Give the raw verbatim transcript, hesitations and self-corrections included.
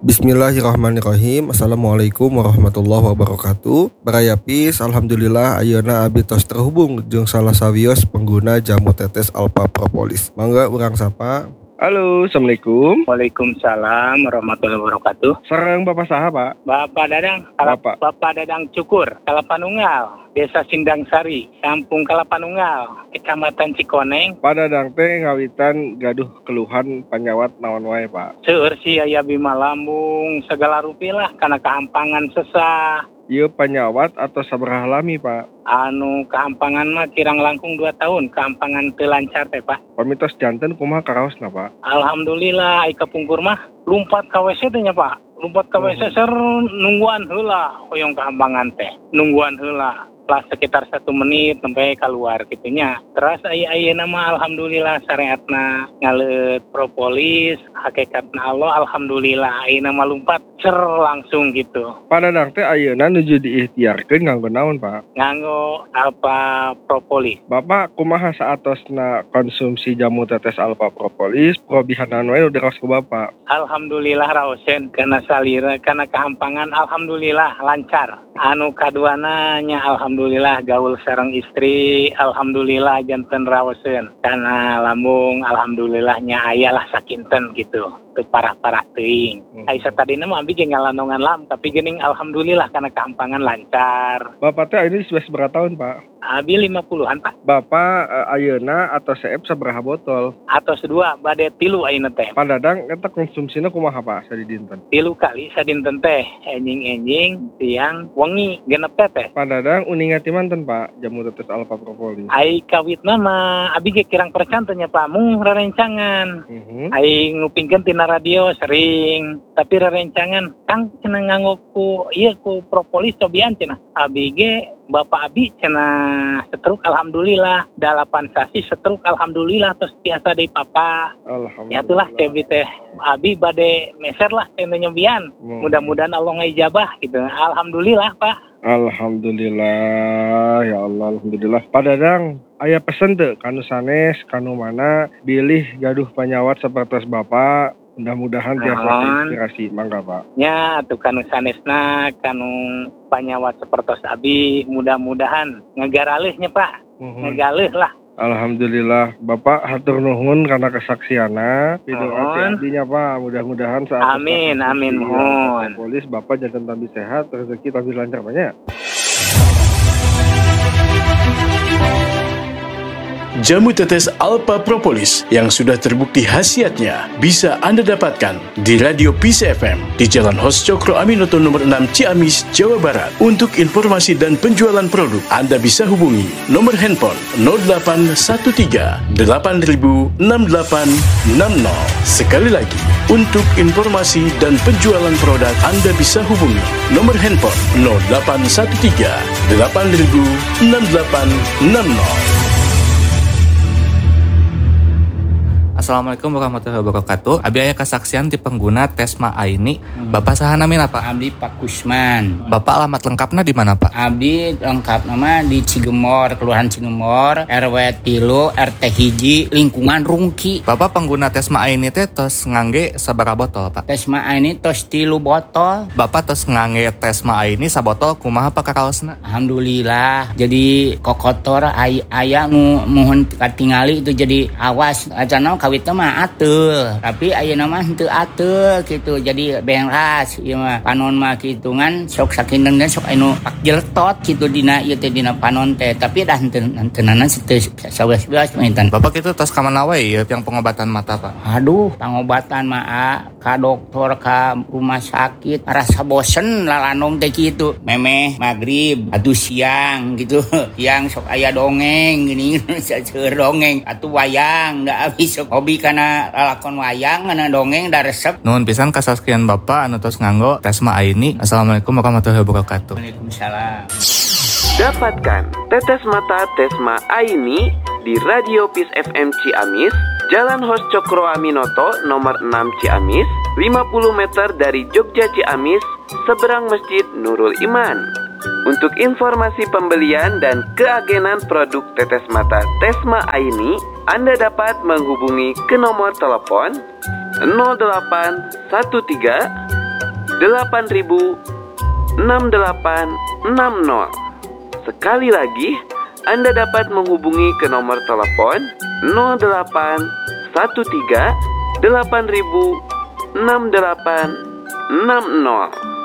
Bismillahirrahmanirrahim. Assalamualaikum warahmatullahi wabarakatuh. Barayapis, alhamdulillah ayeuna abi tos terhubung jeung salah sawios pengguna jamu tetes Alpha Propolis. Mangga urang sapa. Halo, assalamualaikum. Waalaikumsalam warahmatullahi wabarakatuh. Sareng Bapak saha, Pak? Bapak Dadang, Bapak. Bapak Dadang Cukur, Kalapanunggal, Desa Sindang Sari, Kampung Kalapanunggal, Kecamatan Cikoneng. Pak Dadang teh ngawitan gaduh keluhan panyawat naon wae, Pak? Seueur si aya bima lambung, segala rupilah kana kahampangan sesah. Ieu panyawat atau sabaraha lami, Pak? Anu kahampangan mah kirang langkung dua tahun, kahampangan teu lancar teh, Pak. Pamitos janten kumaha karaosna, Pak? Alhamdulillah, ai kapungkur mah lumpat ka W C teh nya, Pak. Lumpat ka W C ser nungguan heula hoyong kahampangan teh. Nungguan heula. Lah sekitar satu menit sampai keluar gitunya. Terus aya-aya nama alhamdulillah syariatna ngaleut propolis, hakikatna Allah alhamdulillah ayeuna mah lumpat cer langsung gitu. Pada Dadang teh ayeuna nuju diikhtiarkeun nganggo naon, Pak? Nganggo Alpha Propolis. Bapak kumaha saatosna konsumsi jamu tetes Alpha Propolis, probihanan wae nu diraos ku Bapak? Alhamdulillah raoseun kana salira kana kahampangan alhamdulillah lancar. Anu kaduana nya alhamdulillah gaul sareng istri, alhamdulillah janten raoseun. Kana lambung alhamdulillahnya aya lah sakinten gitu. Teu parah-parah teuing. Hmm. Ai satadina mah abi ge ngalanongan lam, tapi geuning alhamdulillah kana kahampangan lancar. Bapak teh ini sudah seberapa tahun, Pak? Abi lima puluhan, Pak. Bapak uh, ayeuna atau seep sabaraha botol? Atau sedua, bade tilu ayeuna teh. Pak Dadang eta konsumsina kumaha, Pak, sadinten? Tilu kali sadinten teh, enjing-enjing siang wengi genep teh. Pak Dadang uningan ti manten, Pak, jamu tetes Alpha Propolis? Ai kawitna mah abi ge kirang percan teh nya, Pak, mung rarencangan. Uh-huh. Ai ngupingkeun tina radio sering, tapi rarencangan Kang cenah nganggo ku ieu ku propolis cobian cenah. Abi ge Bapak abi cenah setruk alhamdulillah, dalapan sasi setruk alhamdulillah terus biasa deui papa. Alhamdulillah. Ya itulah tebi teh abi bade meser lah teh nyobian. Hmm. Mudah-mudahan Allah ngijabah gitu. Alhamdulillah, Pak. Alhamdulillah, ya Allah, alhamdulillah. Pak Dadang, aya pesen teu kanu sanes, kanu mana bilih gaduh panyawat sapertos Bapak. Mudah-mudahan tiasa inspirasi, mangga Pak. Ya, atuh kanu sanesna, kanu panyawat sapertos abi, mudah-mudahan ngegaraleuhnya, Pak. Uh-huh. Ngegaleuh lah. Alhamdulillah, Bapak hatur nuhun karena kesaksianna. Pidoa ti abdinya, Pak. Mudah-mudahan saat amin, amin mohon. Polis Bapak jangan tambah sehat, rezeki tambah lancar banyak. Jamu tetes Alpha Propolis yang sudah terbukti khasiatnya bisa Anda dapatkan di Radio Peace F M di Jalan Hos Cokro Aminoto nomor enam Ciamis, Jawa Barat. Untuk informasi dan penjualan produk, Anda bisa hubungi nomor handphone nol delapan satu tiga delapan nol enam delapan enam nol. Sekali lagi, untuk informasi dan penjualan produk, Anda bisa hubungi nomor handphone nol delapan satu tiga delapan nol enam delapan enam nol. Assalamualaikum warahmatullahi wabarakatuh. Abi aya kesaksian di pengguna Tesma Aini. Hmm. Bapak saha namina, Pak? Abdi Pak Kusman. Bapak alamat lengkapnya di mana, Pak? Abdi lengkap nama di Cigemor, Kelurahan Cigemor, R W tilu, R T hiji, lingkungan Rungki. Bapak pengguna Tesma Aini teh tos ngangge sabaraha botol, Pak? Tesma Aini tos tilu botol. Bapak tos ngangge Tesma Aini sabotol kumaha Pak kakaosna? Alhamdulillah. Jadi kokotor ay- aya nu mohon katingali itu jadi awas acana kawitna mah ateul, tapi ayeuna mah henteu ateul kitu. Jadi beras ieu mah panon mah kitungan sok sakinten sok anu pak jeltot kitu dina ieu teh dina panon teh, tapi dah henteu tenana teu sawelas maintan. Bapak kitu tos ka mana wae ieu yang pengobatan mata, Pak? Aduh, pengobatan mah ka dokter ka rumah sakit rasa bosen lalanong teh kitu. Memeh magrib atuh siang gitu. Siang sok aya dongeng gini saeur dongeng atuh wayang da abis sok hobi kana lalakon wayang kana dongeng da resep. Nuhun pisan kasaskian Bapak anu tos nganggo Tesma Aini. Assalamualaikum warahmatullahi wabarakatuh. Waalaikumsalam. Dapatkan tetes mata Tesma Aini di Radio Peace F M Ciamis, Jalan Hos Cokro Aminoto nomor enam Ciamis, lima puluh meter dari Jogja Ciamis, seberang Masjid Nurul Iman. Untuk informasi pembelian dan keagenan produk tetes mata Tesma Aini, Anda dapat menghubungi ke nomor telepon nol delapan satu tiga delapan ribu enam delapan enam nol. Sekali lagi, Anda dapat menghubungi ke nomor telepon nol delapan satu tiga delapan ribu enam delapan enam nol.